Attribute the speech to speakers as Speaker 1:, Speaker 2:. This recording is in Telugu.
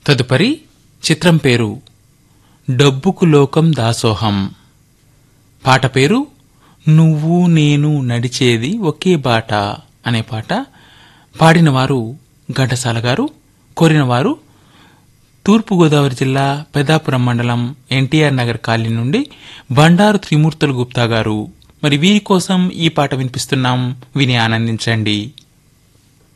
Speaker 1: తదుపరి చిత్రం పేరు డబ్బుకు లోకం దాసోహం. పాట పేరు నువ్వు నేను నడిచేది ఒకే బాట అనే పాట. పాడినవారు ఘంటసాల గారు. కోరినవారు తూర్పుగోదావరి జిల్లా పెద్దాపురం మండలం ఎన్టీఆర్ నగర్ కాలనీ నుండి బండారు త్రిమూర్తులు గుప్తా గారు. మరి వీరి కోసం ఈ పాట వినిపిస్తున్నాం, విని ఆనందించండి.